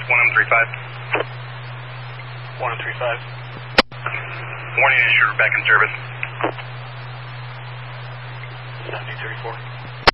1035. 1035. Warning is you're back in service. 7034.